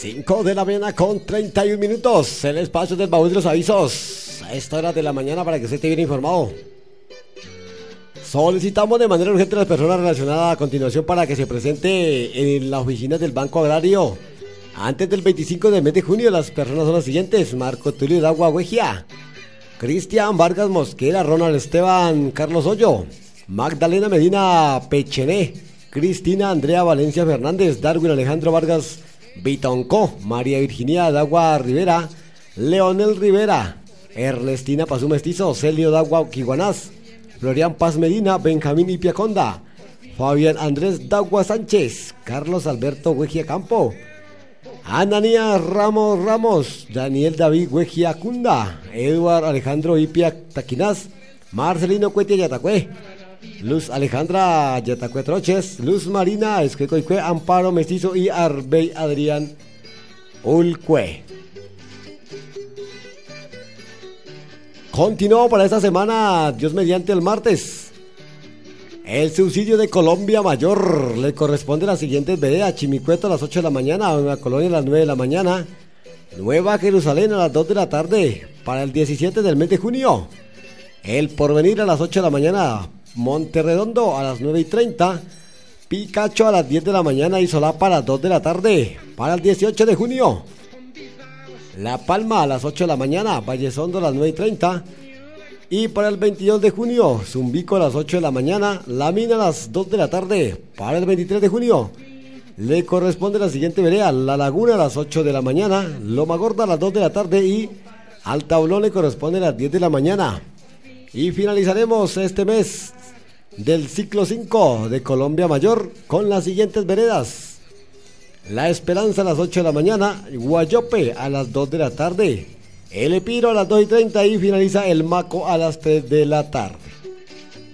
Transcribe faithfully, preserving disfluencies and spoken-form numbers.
cinco de la mañana con treinta y un minutos. El espacio del baúl de los avisos. A esta hora de la mañana para que usted esté bien informado. Solicitamos de manera urgente a las personas relacionadas a continuación para que se presente en la oficina del Banco Agrario. Antes del veinticinco del mes de junio, las personas son las siguientes: Marco Tulio Dagua Huejía, Cristian Vargas Mosquera, Ronald Esteban Carlos Hoyo, Magdalena Medina Pechené, Cristina Andrea Valencia Fernández, Darwin Alejandro Vargas Vitonco, María Virginia Dagua Rivera, Leonel Rivera, Ernestina Pazú Mestizo, Celio Dagua Quiguanás, Florian Paz Medina, Benjamín Ipiaconda, Fabián Andrés Dagua Sánchez, Carlos Alberto Huejía Campo, Ananía Ramos Ramos, Daniel David Huejía Cunda, Eduard Alejandro Ipia Taquinás, Marcelino Cuetia Yatacue, Luz Alejandra Yatacue Troches, Luz Marina Esquecoicue, Amparo Mestizo y Arbey Adrián Ulcue. Continuó para esta semana, Dios mediante, el martes. El subsidio de Colombia Mayor le corresponde a las siguientes veredas: Chimicueto a las ocho de la mañana, Nueva Colonia a las nueve de la mañana, Nueva Jerusalén a las dos de la tarde. Para el diecisiete del mes de junio, El Porvenir a las ocho de la mañana, Monterredondo a las nueve y treinta, Picacho a las diez de la mañana y Solapa a las dos de la tarde. Para el dieciocho de junio, La Palma a las ocho de la mañana, Vallesondo a las nueve y treinta. Y para el veintidós de junio, Zumbico a las ocho de la mañana, La Mina a las dos de la tarde. Para el veintitrés de junio, le corresponde la siguiente vereda: La Laguna a las ocho de la mañana, Loma Gorda a las dos de la tarde y al Tablón le corresponde a las diez de la mañana. Y finalizaremos este mes del ciclo cinco de Colombia Mayor con las siguientes veredas: La Esperanza a las ocho de la mañana, Guayope a las dos de la tarde, El Epiro a las dos y treinta y finaliza El Maco a las tres de la tarde.